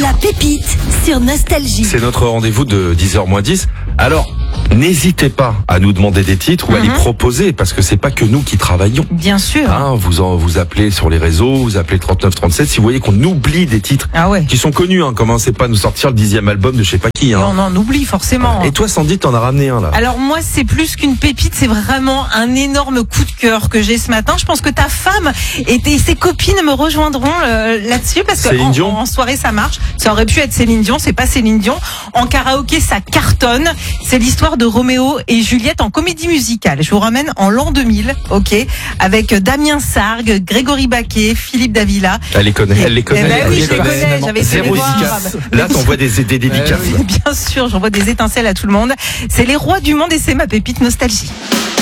La pépite sur Nostalgie. C'est notre rendez-vous de 10h-10. Alors, n'hésitez pas à nous demander des titres ou à les proposer, parce que c'est pas que nous qui travaillons. Bien sûr. Hein, vous appelez sur les réseaux, vous appelez 3937. Si vous voyez qu'on oublie des titres qui sont connus, commencez pas à nous sortir le 10e album de je sais pas qui. Et on en oublie forcément. Et toi, Sandy, t'en as ramené un là. Alors moi, c'est plus qu'une pépite, c'est vraiment un énorme coup de cœur que j'ai ce matin. Je pense que ta femme et ses copines me rejoindront là-dessus, parce que en soirée ça marche. Ça aurait pu être Céline Dion, c'est pas Céline Dion. En karaoké, ça cartonne. C'est l'histoire de Roméo et Juliette en comédie musicale. Je vous ramène en l'an 2000, avec Damien Sargue, Grégory Baquet, Philippe Davila. Elle les connaît. Oui, je les connais. J'avais fait zéro dédicace. Là, t'envoies des dédicaces. Bien sûr, j'envoie des étincelles à tout le monde. C'est les rois du monde et c'est ma pépite Nostalgie.